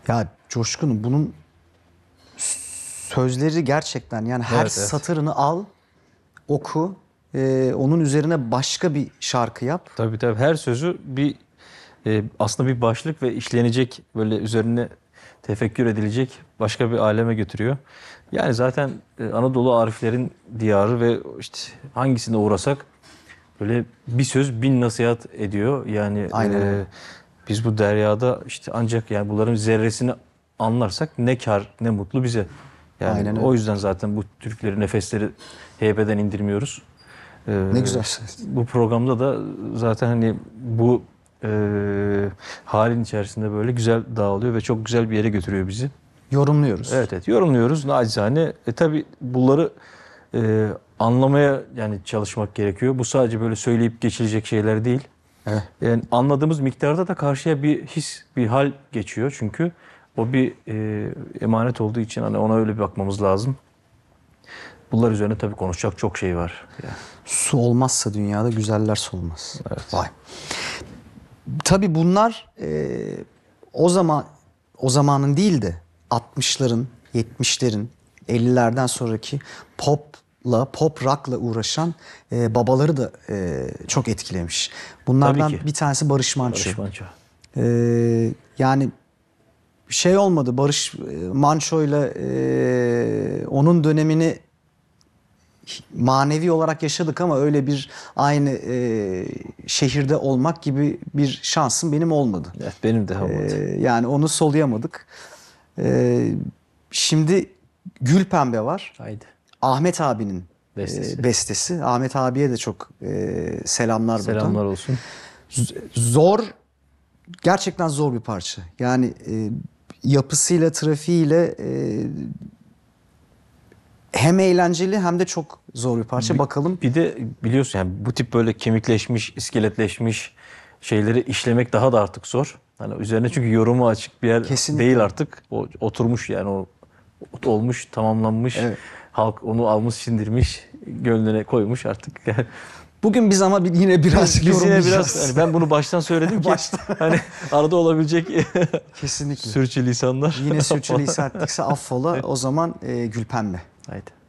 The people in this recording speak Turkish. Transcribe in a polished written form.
Ya Coşkun, bunun sözleri gerçekten, yani her Evet, evet. satırını al, oku, onun üzerine başka bir şarkı yap. Tabii tabii, her sözü bir aslında bir başlık ve işlenecek, böyle üzerine tefekkür edilecek başka bir aleme götürüyor. Yani zaten Anadolu ariflerin diyarı ve işte hangisine uğrasak böyle bir söz bin nasihat ediyor. Yani Aynen öyle. biz bu deryada işte ancak yani bunların zerresini anlarsak ne kar ne mutlu bize. Yani Aynen o öyle. yüzden zaten bu türküleri, nefesleri heybeden indirmiyoruz. Ne güzel söyledin. Bu programda da zaten hani bu halin içerisinde böyle güzel dağılıyor ve çok güzel bir yere götürüyor bizi. Yorumluyoruz. Evet evet, yorumluyoruz nacizane. Tabii bunları anlamaya yani çalışmak gerekiyor. Bu sadece böyle söyleyip geçilecek şeyler değil. Evet. Yani anladığımız miktarda da karşıya bir his, bir hal geçiyor. Çünkü o bir emanet olduğu için hani ona öyle bir bakmamız lazım. Bunlar üzerine tabii konuşacak çok şey var. Yani, Su olmazsa dünyada güzeller solmaz. evet. Vay. Tabii bunlar o zamanın değil de 60'ların, 70'lerin, 50'lerden sonraki pop rock'la uğraşan babaları da çok etkilemiş. Tabii Bunlardan ki. bir tanesi Barış Manço. Barış Manço. Yani şey olmadı, Barış Manço'yla onun dönemini manevi olarak yaşadık ama öyle bir aynı şehirde olmak gibi bir şansım benim olmadı. Evet, benim de olmadı. Yani onu soluyamadık. Şimdi Gülpembe var. Haydi. Ahmet abinin Bestesi. bestesi. Ahmet abiye de çok selamlar buradan. Selamlar olsun. Zor, gerçekten zor bir parça. Yani yapısıyla, trafiğiyle hem eğlenceli hem de çok zor bir parça. Bakalım. Bir de biliyorsun yani bu tip böyle kemikleşmiş, iskeletleşmiş şeyleri işlemek daha da artık zor. Hani üzerine çünkü yorumu açık bir yer Kesinlikle. değil artık. O oturmuş yani, o olmuş, tamamlanmış. Evet. Halk onu almış, sindirmiş, gönlüne koymuş artık. Yani Bugün biz ama yine biraz biz yine yorumlayacağız. biraz hani ben bunu baştan söyledim ki Baştan. hani arada olabilecek Kesinlikle. sürçülisanlar. Yine sürçülisan ettikse affola. O zaman Gülpembe. Haydi.